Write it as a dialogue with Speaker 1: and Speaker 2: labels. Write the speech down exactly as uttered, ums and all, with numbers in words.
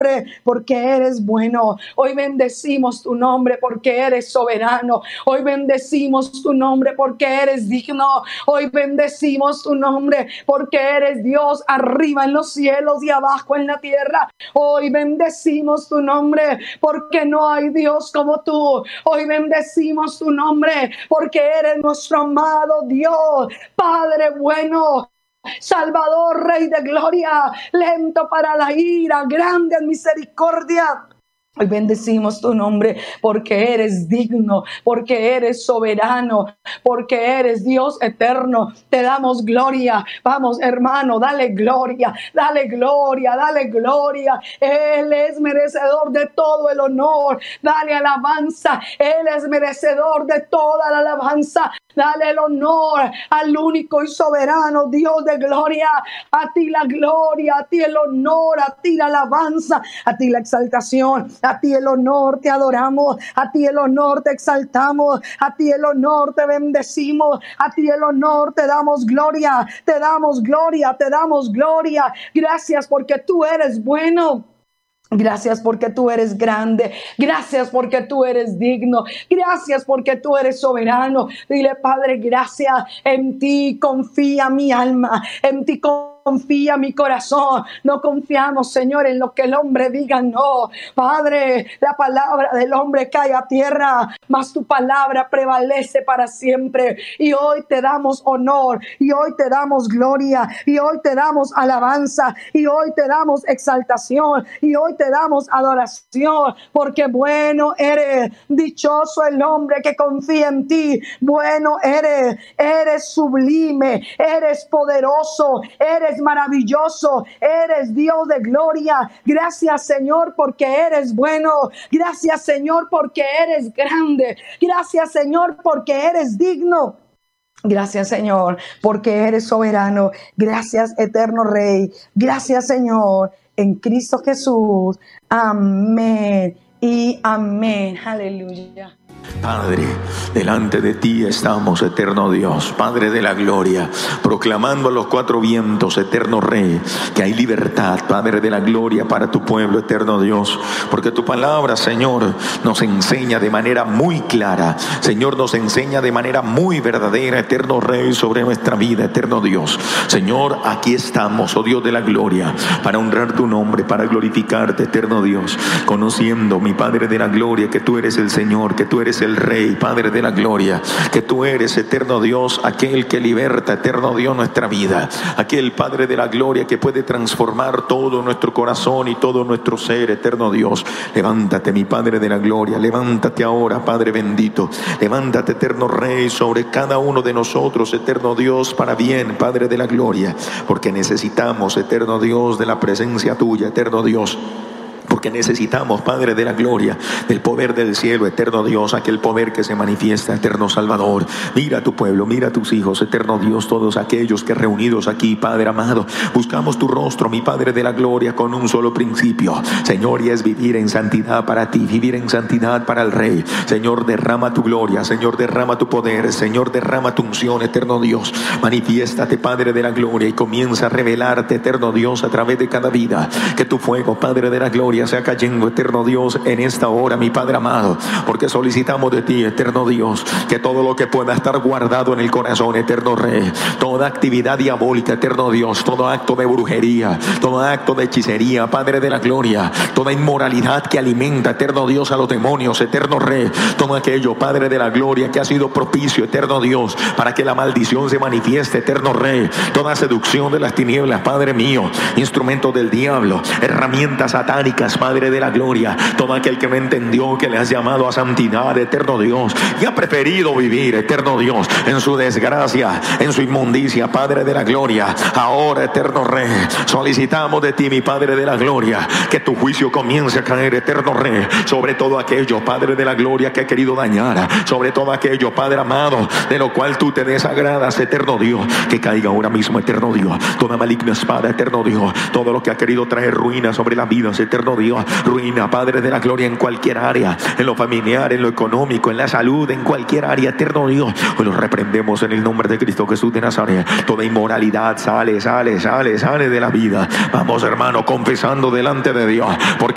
Speaker 1: porque eres bueno. Hoy bendecimos tu nombre porque eres soberano. Hoy bendecimos tu nombre porque eres digno. Hoy bendecimos tu nombre porque eres Dios arriba en los cielos y abajo en la tierra. Hoy bendecimos tu nombre porque no hay Dios como tú. Hoy bendecimos tu nombre porque eres nuestro amado Dios, Padre bueno, Salvador, Rey de gloria, lento para la ira, grande en misericordia. Hoy bendecimos tu nombre porque eres digno, porque eres soberano, porque eres Dios eterno. Te damos gloria. Vamos, hermano, dale gloria, dale gloria, dale gloria. Él es merecedor de todo el honor. Dale alabanza. Él es merecedor de toda la alabanza. Dale el honor al único y soberano Dios de gloria. A ti la gloria, a ti el honor, a ti la alabanza, a ti la exaltación. A ti el honor, te adoramos. A ti el honor, te exaltamos. A ti el honor, te bendecimos. A ti el honor, te damos gloria. Te damos gloria, te damos gloria. Gracias porque tú eres bueno. Gracias porque tú eres grande. Gracias porque tú eres digno. Gracias porque tú eres soberano. Dile, Padre, gracias. En ti confía mi alma. En ti confía mi corazón. No confiamos, Señor, en lo que el hombre diga. No, Padre, la palabra del hombre cae a tierra, mas tu palabra prevalece para siempre. Y hoy te damos honor. Y hoy te damos gloria. Y hoy te damos alabanza. Y hoy te damos exaltación. Y hoy te damos adoración, porque bueno eres, dichoso el hombre que confía en ti. Bueno eres, eres sublime, eres poderoso, eres maravilloso, eres Dios de gloria. Gracias, Señor, porque eres bueno. Gracias, Señor, porque eres grande. Gracias, Señor, porque eres digno. Gracias, Señor, porque eres soberano. Gracias, eterno Rey. Gracias, Señor, en Cristo Jesús. Amén y amén. Aleluya.
Speaker 2: Padre, delante de ti estamos, eterno Dios, Padre de la gloria, proclamando a los cuatro vientos, eterno Rey, que hay libertad, Padre de la gloria, para tu pueblo, eterno Dios, porque tu palabra, Señor, nos enseña de manera muy clara, Señor, nos enseña de manera muy verdadera, eterno Rey, sobre nuestra vida, eterno Dios. Señor, aquí estamos, oh Dios de la gloria, para honrar tu nombre, para glorificarte, eterno Dios, conociendo, mi Padre de la gloria, que tú eres el Señor, que tú eres el Rey, Padre de la gloria, que tú eres, eterno Dios, aquel que liberta, eterno Dios, nuestra vida, aquel Padre de la gloria que puede transformar todo nuestro corazón y todo nuestro ser, eterno Dios. Levántate, mi Padre de la gloria, levántate ahora, Padre bendito, levántate, eterno Rey, sobre cada uno de nosotros, eterno Dios, para bien, Padre de la gloria, porque necesitamos, eterno Dios, de la presencia tuya, eterno Dios. Porque necesitamos, Padre de la gloria, del poder del cielo, eterno Dios, aquel poder que se manifiesta, eterno Salvador. Mira a tu pueblo, mira a tus hijos, eterno Dios, todos aquellos que reunidos aquí, Padre amado, buscamos tu rostro, mi Padre de la gloria, con un solo principio, Señor, y es vivir en santidad para ti, vivir en santidad para el Rey. Señor, derrama tu gloria, Señor, derrama tu poder, Señor, derrama tu unción, eterno Dios. Manifiéstate, Padre de la gloria, y comienza a revelarte, eterno Dios, a través de cada vida. Que tu fuego, Padre de la gloria, sea cayendo, eterno Dios, en esta hora, mi Padre amado, porque solicitamos de ti, eterno Dios, que todo lo que pueda estar guardado en el corazón, eterno Rey, toda actividad diabólica, eterno Dios, todo acto de brujería, todo acto de hechicería, Padre de la gloria, toda inmoralidad que alimenta, eterno Dios, a los demonios, eterno Rey, todo aquello, Padre de la gloria, que ha sido propicio, eterno Dios, para que la maldición se manifieste, eterno Rey, toda seducción de las tinieblas, Padre mío, instrumentos del diablo, herramientas satánicas, Padre de la gloria, todo aquel que me entendió que le has llamado a santidad, eterno Dios, y ha preferido vivir, eterno Dios, en su desgracia, en su inmundicia, Padre de la gloria, ahora, eterno Rey, solicitamos de ti, mi Padre de la gloria, que tu juicio comience a caer, eterno Rey, sobre todo aquello, Padre de la gloria, que ha querido dañar, sobre todo aquello, Padre amado, de lo cual tú te desagradas, eterno Dios, que caiga ahora mismo, eterno Dios, toda maligna espada, eterno Dios, todo lo que ha querido traer ruina sobre las vidas, eterno Dios, ruina, Padre de la gloria, en cualquier área, en lo familiar, en lo económico, en la salud, en cualquier área, eterno Dios, hoy lo reprendemos en el nombre de Cristo Jesús de Nazaret. Toda inmoralidad sale, sale, sale, sale de la vida. Vamos, hermano, confesando delante de Dios, porque